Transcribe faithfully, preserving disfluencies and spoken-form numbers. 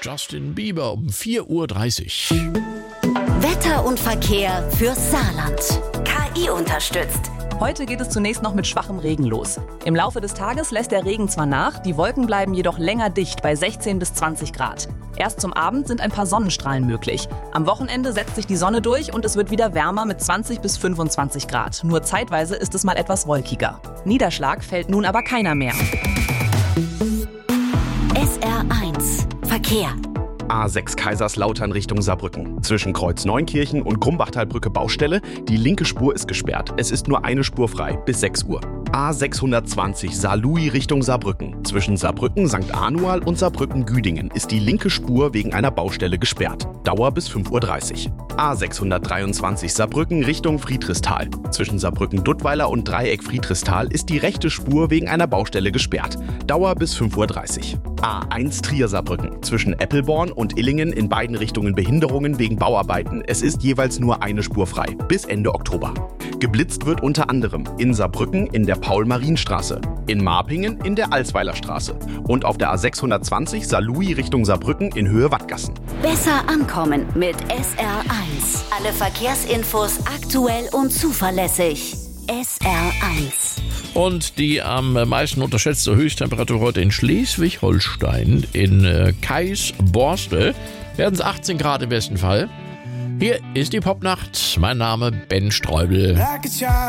Justin Bieber um vier Uhr dreißig. Wetter und Verkehr fürs Saarland. K I unterstützt. Heute geht es zunächst noch mit schwachem Regen los. Im Laufe des Tages lässt der Regen zwar nach, die Wolken bleiben jedoch länger dicht bei sechzehn bis zwanzig Grad. Erst zum Abend sind ein paar Sonnenstrahlen möglich. Am Wochenende setzt sich die Sonne durch und es wird wieder wärmer mit zwanzig bis fünfundzwanzig Grad. Nur zeitweise ist es mal etwas wolkiger. Niederschlag fällt nun aber keiner mehr. S R eins Verkehr. A sechs Kaiserslautern Richtung Saarbrücken. Zwischen Kreuz Neunkirchen und Grumbachtalbrücke Baustelle. Die linke Spur ist gesperrt. Es ist nur eine Spur frei bis sechs Uhr. A sechshundertzwanzig Saarlouis Richtung Saarbrücken. Zwischen Saarbrücken Sankt Anual und Saarbrücken Güdingen ist die linke Spur wegen einer Baustelle gesperrt. Dauer bis fünf Uhr dreißig. A sechshundertdreiundzwanzig Saarbrücken Richtung Friedrichsthal. Zwischen Saarbrücken Duttweiler und Dreieck Friedrichsthal ist die rechte Spur wegen einer Baustelle gesperrt. Dauer bis fünf Uhr dreißig. A eins Trier Saarbrücken. Zwischen Eppelborn und Illingen in beiden Richtungen Behinderungen wegen Bauarbeiten. Es ist jeweils nur eine Spur frei bis Ende Oktober. Geblitzt wird unter anderem in Saarbrücken in der Paul-Marien-Straße, in Marpingen in der Alsweiler Straße und auf der A sechshundertzwanzig Saarlouis Richtung Saarbrücken in Höhe Wattgassen. Besser ankommen mit S R eins. Alle Verkehrsinfos aktuell und zuverlässig. S R eins. Und die am meisten unterschätzte Höchsttemperatur heute in Schleswig-Holstein, in äh, Kais-Borstel, werden es achtzehn Grad im besten Fall. Hier ist die Popnacht. Mein Name Ben Streubel.